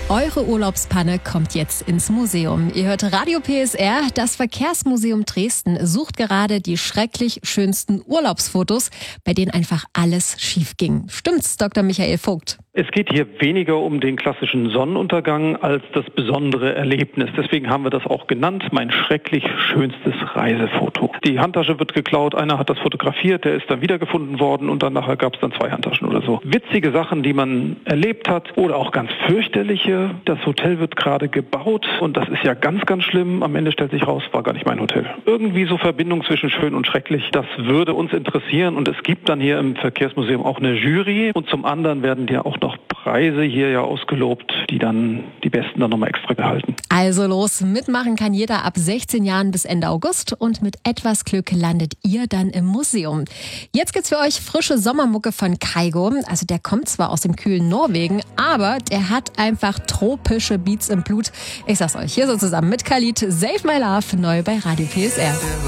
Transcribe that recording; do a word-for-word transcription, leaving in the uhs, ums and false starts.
Eure Urlaubspanne kommt jetzt ins Museum. Ihr hört Radio P S R. Das Verkehrsmuseum Dresden sucht gerade die schrecklich schönsten Urlaubsfotos, bei denen einfach alles schief ging. Stimmt's, Doktor Michael Vogt? Es geht hier weniger um den klassischen Sonnenuntergang als das besondere Erlebnis. Deswegen haben wir das auch genannt, mein schrecklich schönstes Reisefoto. Die Handtasche wird geklaut, einer hat das fotografiert, der ist dann wiedergefunden worden und dann nachher gab es dann zwei Handtaschen oder so. Witzige Sachen, die man erlebt hat oder auch ganz fürchterliche. Das Hotel wird gerade gebaut und das ist ja ganz, ganz schlimm. Am Ende stellt sich raus, war gar nicht mein Hotel. Irgendwie so Verbindung zwischen schön und schrecklich, das würde uns interessieren und es gibt dann hier im Verkehrsmuseum auch eine Jury und zum anderen werden dir auch noch Preise hier ja ausgelobt, die dann die Besten dann nochmal extra behalten. Also los, mitmachen kann jeder ab sechzehn Jahren bis Ende August und mit etwas Glück landet ihr dann im Museum. Jetzt gibt's für euch frische Sommermucke von Kygo. Also der kommt zwar aus dem kühlen Norwegen, aber der hat einfach tropische Beats im Blut. Ich sag's euch, hier so zusammen mit Khalid, Save My Love, neu bei Radio P S R.